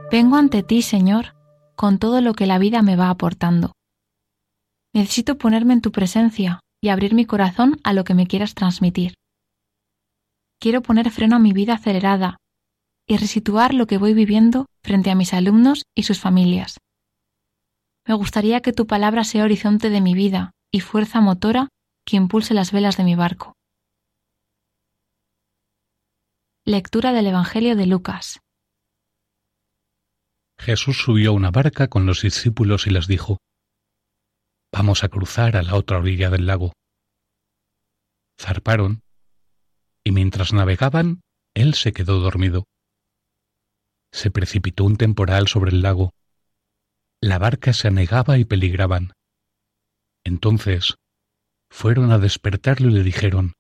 Vengo ante ti, Señor, con todo lo que la vida me va aportando. Necesito ponerme en tu presencia y abrir mi corazón a lo que me quieras transmitir. Quiero poner freno a mi vida acelerada y resituar lo que voy viviendo frente a mis alumnos y sus familias. Me gustaría que tu palabra sea horizonte de mi vida y fuerza motora que impulse las velas de mi barco. Lectura del Evangelio de Lucas. Jesús subió a una barca con los discípulos y les dijo: «Vamos a cruzar a la otra orilla del lago». Zarparon, y mientras navegaban, él se quedó dormido. Se precipitó un temporal sobre el lago. La barca se anegaba y peligraban. Entonces fueron a despertarlo y le dijeron: